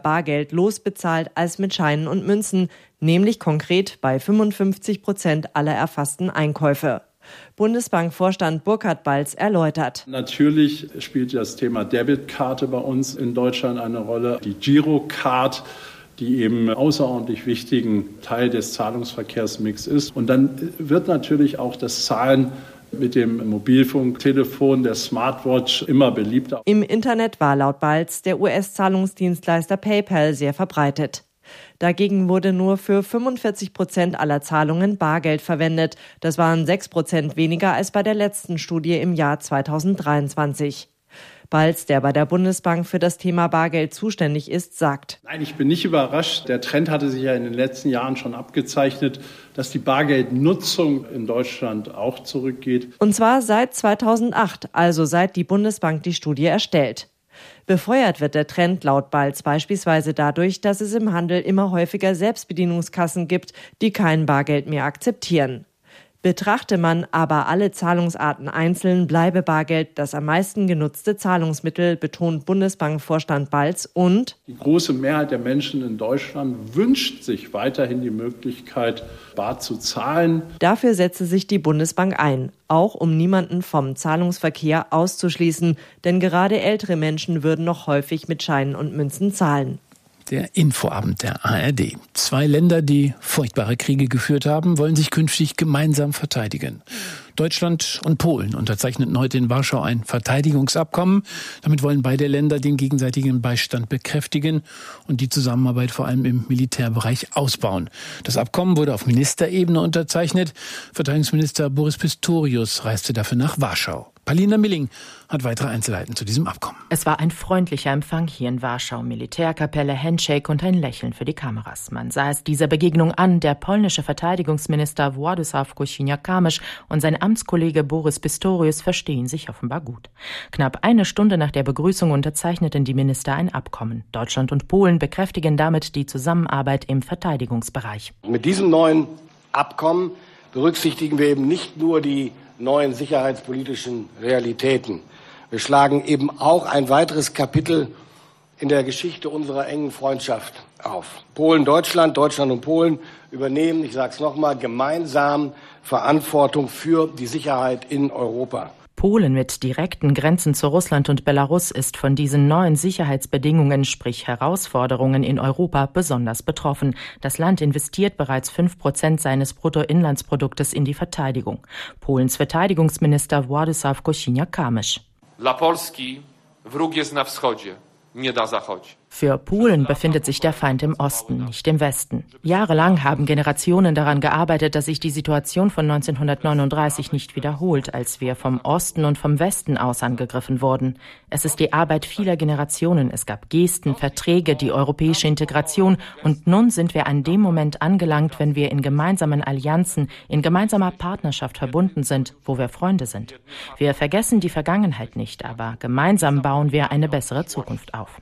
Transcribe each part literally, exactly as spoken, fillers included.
bargeldlos bezahlt als mit Scheinen und Münzen, nämlich konkret bei fünfundfünfzig Prozent aller erfassten Einkäufe. Bundesbankvorstand Burkhard Balz erläutert. Natürlich spielt das Thema Debitkarte bei uns in Deutschland eine Rolle. Die Girocard, die eben außerordentlich wichtigen Teil des Zahlungsverkehrsmix ist. Und dann wird natürlich auch das Zahlen mit dem Mobilfunktelefon, der Smartwatch immer beliebter. Im Internet war laut Balz der U S-Zahlungsdienstleister PayPal sehr verbreitet. Dagegen wurde nur für fünfundvierzig Prozent aller Zahlungen Bargeld verwendet. Das waren sechs Prozent weniger als bei der letzten Studie im Jahr zweitausenddreiundzwanzig. Balz, der bei der Bundesbank für das Thema Bargeld zuständig ist, sagt: Nein, ich bin nicht überrascht. Der Trend hatte sich ja in den letzten Jahren schon abgezeichnet, dass die Bargeldnutzung in Deutschland auch zurückgeht. Und zwar seit zweitausendacht, also seit die Bundesbank die Studie erstellt. Befeuert wird der Trend laut Balz beispielsweise dadurch, dass es im Handel immer häufiger Selbstbedienungskassen gibt, die kein Bargeld mehr akzeptieren. Betrachte man aber alle Zahlungsarten einzeln, bleibe Bargeld das am meisten genutzte Zahlungsmittel, betont Bundesbankvorstand Balz. Und die große Mehrheit der Menschen in Deutschland wünscht sich weiterhin die Möglichkeit, bar zu zahlen. Dafür setze sich die Bundesbank ein, auch um niemanden vom Zahlungsverkehr auszuschließen. Denn gerade ältere Menschen würden noch häufig mit Scheinen und Münzen zahlen. Der Infoabend der A R D. Zwei Länder, die furchtbare Kriege geführt haben, wollen sich künftig gemeinsam verteidigen. Deutschland und Polen unterzeichneten heute in Warschau ein Verteidigungsabkommen. Damit wollen beide Länder den gegenseitigen Beistand bekräftigen und die Zusammenarbeit vor allem im Militärbereich ausbauen. Das Abkommen wurde auf Ministerebene unterzeichnet. Verteidigungsminister Boris Pistorius reiste dafür nach Warschau. Palina Milling hat weitere Einzelheiten zu diesem Abkommen. Es war ein freundlicher Empfang hier in Warschau. Militärkapelle, Handshake und ein Lächeln für die Kameras. Man sah es dieser Begegnung an. Der polnische Verteidigungsminister Władysław Kosiniak-Kamysz und sein Amtskollege Boris Pistorius verstehen sich offenbar gut. Knapp eine Stunde nach der Begrüßung unterzeichneten die Minister ein Abkommen. Deutschland und Polen bekräftigen damit die Zusammenarbeit im Verteidigungsbereich. Mit diesem neuen Abkommen berücksichtigen wir eben nicht nur die neuen sicherheitspolitischen Realitäten. Wir schlagen eben auch ein weiteres Kapitel in der Geschichte unserer engen Freundschaft auf. Polen, Deutschland, Deutschland und Polen übernehmen, ich sage es nochmal, gemeinsam Verantwortung für die Sicherheit in Europa. Polen mit direkten Grenzen zu Russland und Belarus ist von diesen neuen Sicherheitsbedingungen, sprich Herausforderungen in Europa, besonders betroffen. Das Land investiert bereits fünf Prozent seines Bruttoinlandsproduktes in die Verteidigung. Polens Verteidigungsminister Władysław Kosiniak-Kamysz. Dla Polski wróg jest na wschodzie, nie na zachodzie. Für Polen befindet sich der Feind im Osten, nicht im Westen. Jahrelang haben Generationen daran gearbeitet, dass sich die Situation von neunzehnhundertneununddreißig nicht wiederholt, als wir vom Osten und vom Westen aus angegriffen wurden. Es ist die Arbeit vieler Generationen. Es gab Gesten, Verträge, die europäische Integration. Und nun sind wir an dem Moment angelangt, wenn wir in gemeinsamen Allianzen, in gemeinsamer Partnerschaft verbunden sind, wo wir Freunde sind. Wir vergessen die Vergangenheit nicht, aber gemeinsam bauen wir eine bessere Zukunft auf.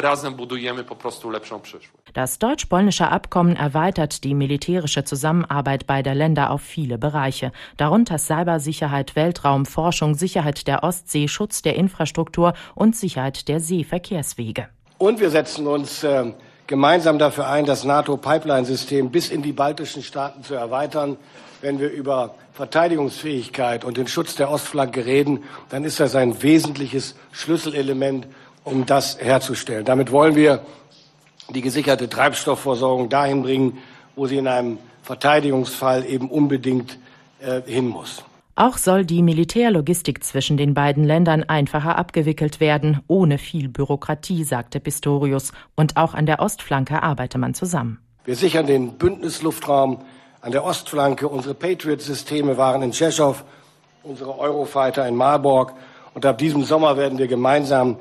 Das deutsch-polnische Abkommen erweitert die militärische Zusammenarbeit beider Länder auf viele Bereiche, darunter Cybersicherheit, Weltraum, Forschung, Sicherheit der Ostsee, Schutz der Infrastruktur und Sicherheit der Seeverkehrswege. Und wir setzen uns äh, gemeinsam dafür ein, das NATO-Pipeline-System bis in die baltischen Staaten zu erweitern. Wenn wir über Verteidigungsfähigkeit und den Schutz der Ostflanke reden, dann ist das ein wesentliches Schlüsselelement, um das herzustellen. Damit wollen wir die gesicherte Treibstoffversorgung dahin bringen, wo sie in einem Verteidigungsfall eben unbedingt äh, hin muss. Auch soll die Militärlogistik zwischen den beiden Ländern einfacher abgewickelt werden, ohne viel Bürokratie, sagte Pistorius. Und auch an der Ostflanke arbeite man zusammen. Wir sichern den Bündnisluftraum an der Ostflanke. Unsere Patriot-Systeme waren in Tschechow, unsere Eurofighter in Marburg. Und ab diesem Sommer werden wir gemeinsam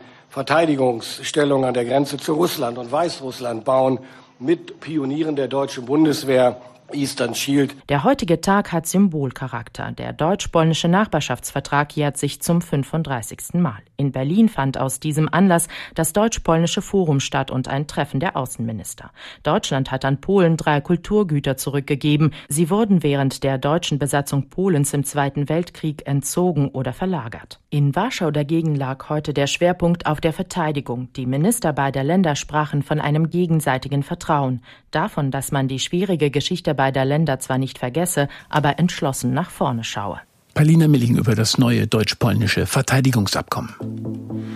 Verteidigungsstellungen an der Grenze zu Russland und Weißrussland bauen mit Pionieren der deutschen Bundeswehr, Eastern Shield. Der heutige Tag hat Symbolcharakter. Der deutsch-polnische Nachbarschaftsvertrag jährt sich zum fünfunddreißigsten Mal. In Berlin fand aus diesem Anlass das deutsch-polnische Forum statt und ein Treffen der Außenminister. Deutschland hat an Polen drei Kulturgüter zurückgegeben. Sie wurden während der deutschen Besatzung Polens im Zweiten Weltkrieg entzogen oder verlagert. In Warschau dagegen lag heute der Schwerpunkt auf der Verteidigung. Die Minister beider Länder sprachen von einem gegenseitigen Vertrauen. Davon, dass man die schwierige Geschichte beider Länder zwar nicht vergesse, aber entschlossen nach vorne schaue. Paulina Milling über das neue deutsch-polnische Verteidigungsabkommen.